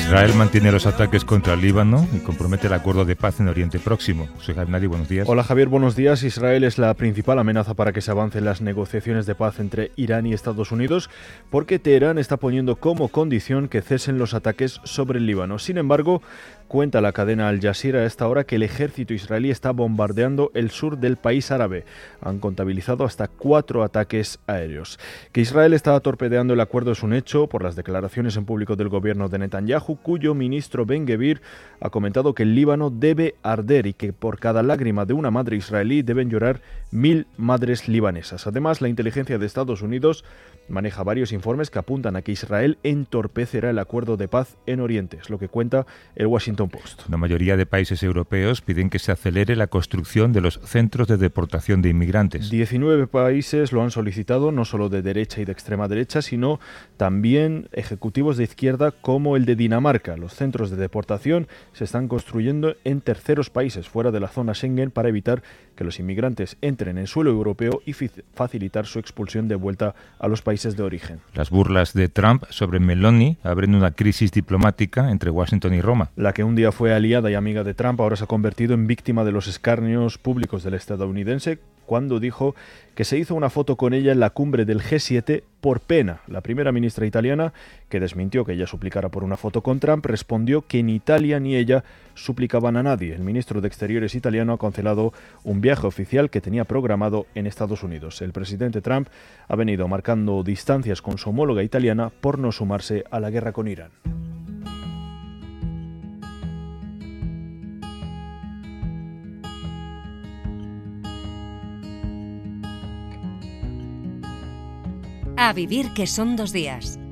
Israel mantiene los ataques contra el Líbano y compromete el acuerdo de paz en Oriente Próximo. Soy Javier Nari, buenos días. Hola Javier, buenos días. Israel es la principal amenaza para que se avancen las negociaciones de paz entre Irán y Estados Unidos, porque Teherán está poniendo como condición que cesen los ataques sobre el Líbano. Sin embargo, cuenta la cadena Al Jazeera a esta hora que el ejército israelí está bombardeando el sur del país árabe. Han contabilizado hasta 4 ataques aéreos. Que Israel está torpedeando el acuerdo es un hecho por las declaraciones en público del gobierno de Netanyahu, cuyo ministro Ben-Gvir ha comentado que el Líbano debe arder y que por cada lágrima de una madre israelí deben llorar 1000 madres libanesas. Además, la inteligencia de Estados Unidos maneja varios informes que apuntan a que Israel entorpecerá el acuerdo de paz en Oriente, es lo que cuenta el Washington Post. La mayoría de países europeos piden que se acelere la construcción de los centros de deportación de inmigrantes. 19 países lo han solicitado, no solo de derecha y de extrema derecha, sino también ejecutivos de izquierda como el de Dinamarca. Los centros de deportación se están construyendo en terceros países fuera de la zona Schengen para evitar que los inmigrantes entren en suelo europeo y facilitar su expulsión de vuelta a los países de origen. Las burlas de Trump sobre Meloni abren una crisis diplomática entre Washington y Roma. La que un día fue aliada y amiga de Trump ahora se ha convertido en víctima de los escarnios públicos del estadounidense cuando dijo que se hizo una foto con ella en la cumbre del G7 por pena. La primera ministra italiana, que desmintió que ella suplicara por una foto con Trump, respondió que ni Italia ni ella suplicaban a nadie. El ministro de Exteriores italiano ha cancelado un viaje oficial que tenía programado en Estados Unidos. El presidente Trump ha venido marcando distancias con su homóloga italiana por no sumarse a la guerra con Irán. A vivir que son 2 días.